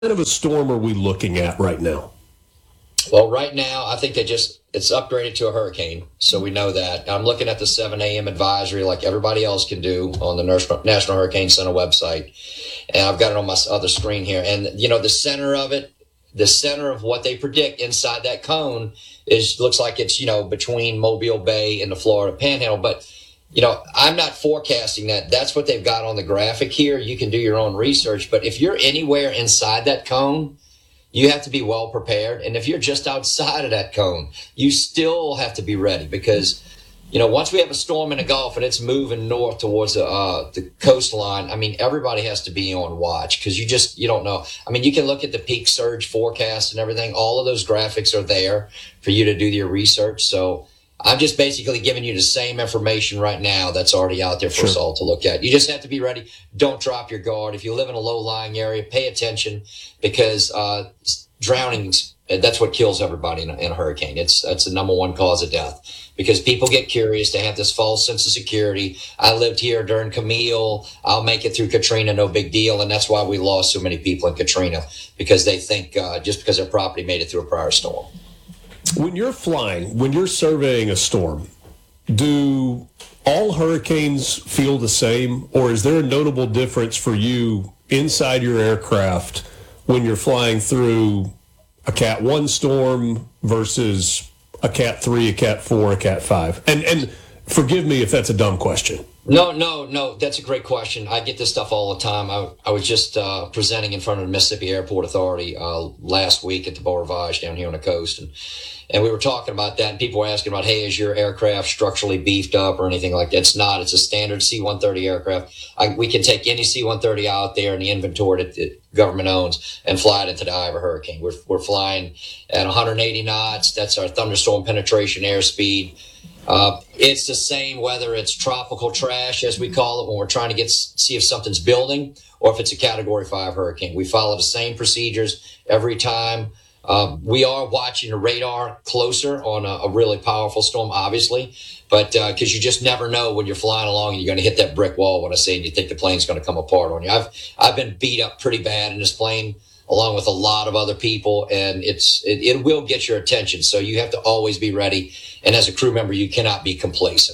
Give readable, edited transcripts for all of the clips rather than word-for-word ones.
of a storm are we looking at right now? Well, right now, I think it's upgraded to a hurricane. So we know that. I'm looking at the 7 a.m. advisory like everybody else can do on the National Hurricane Center website. And I've got it on my other screen here. And, the center of it, the center of what they predict inside that cone looks like it's, between Mobile Bay and the Florida Panhandle. But, I'm not forecasting that. That's what they've got on the graphic here. You can do your own research. But if you're anywhere inside that cone, you have to be well prepared. And if you're just outside of that cone, you still have to be ready because, once we have a storm in the Gulf and it's moving north towards the coastline, I mean, everybody has to be on watch because you don't know. I mean, you can look at the peak surge forecast and everything. All of those graphics are there for you to do your research. So I'm just basically giving you the same information right now that's already out there for us all to look at. You just have to be ready. Don't drop your guard. If you live in a low-lying area, pay attention because drownings, that's what kills everybody in a hurricane. That's the number one cause of death because people get curious. They have this false sense of security. I lived here during Camille. I'll make it through Katrina, no big deal. And that's why we lost so many people in Katrina because they think just because their property made it through a prior storm. When you're flying, when you're surveying a storm, do all hurricanes feel the same, or is there a notable difference for you inside your aircraft when you're flying through a Cat 1 storm versus a Cat 3, a Cat 4, a Cat 5? And forgive me if that's a dumb question. No. That's a great question. I get this stuff all the time. I was just presenting in front of the Mississippi Airport Authority last week at the Beau Rivage down here on the coast. And we were talking about that, and people were asking about, hey, is your aircraft structurally beefed up or anything like that? It's not. It's a standard C-130 aircraft. We can take any C-130 out there in the inventory that the government owns and fly it into the eye of a hurricane. We're flying at 180 knots. That's our thunderstorm penetration airspeed. It's the same whether it's tropical trash, as we call it, when we're trying to see if something's building, or if it's a Category 5 hurricane. We follow the same procedures every time. We are watching the radar closer on a really powerful storm, obviously, but because you just never know when you're flying along and you're going to hit that brick wall when I say and you think the plane's going to come apart on you. I've been beat up pretty bad in this plane, along with a lot of other people, and it will get your attention. So you have to always be ready. And as a crew member, you cannot be complacent.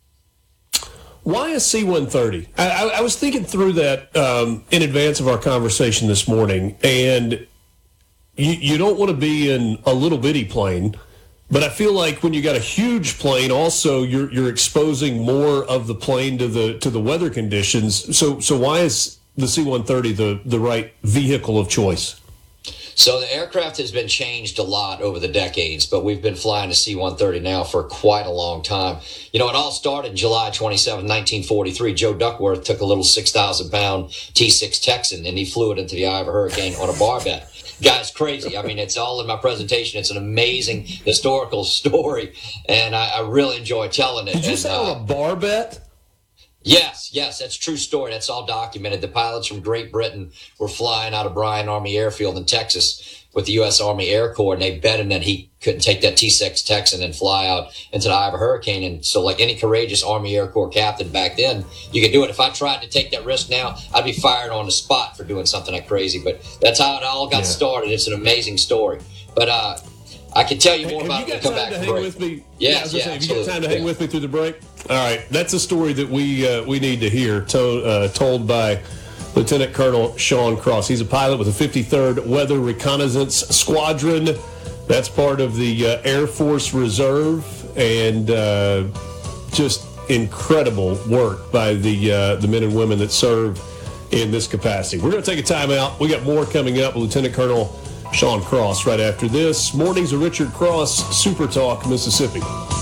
Why a C-130? I was thinking through that in advance of our conversation this morning, and you don't want to be in a little bitty plane, but I feel like when you got a huge plane, also you're exposing more of the plane to the weather conditions. So why is the C-130 the right vehicle of choice? So the aircraft has been changed a lot over the decades, but we've been flying the C-130 now for quite a long time. It all started July 27, 1943. Joe Duckworth took a little 6,000-pound T-6 Texan, and he flew it into the eye of a hurricane on a barbette. Guy's crazy. I mean, it's all in my presentation. It's an amazing historical story, and I really enjoy telling it. Did you say on a barbette? Yes, that's a true story. That's all documented. The pilots from Great Britain were flying out of Bryan Army Airfield in Texas with the U.S. Army Air Corps, and they bet him that he couldn't take that T-6 Texan and fly out into the eye of a hurricane. And so like any courageous Army Air Corps captain back then, you could do it. If I tried to take that risk now, I'd be fired on the spot for doing something that crazy. But that's how it all got started. It's an amazing story. But I can tell you more about it when we come back. Have you got time to hang with me? Yes, Have you got time to hang with me through the break? All right, that's a story that we need to hear, told by Lieutenant Colonel Sean Cross. He's a pilot with the 53rd Weather Reconnaissance Squadron. That's part of the Air Force Reserve, and just incredible work by the men and women that serve in this capacity. We're going to take a time out. We got more coming up with Lieutenant Colonel Sean Cross right after this. Mornings of Richard Cross, Super Talk, Mississippi.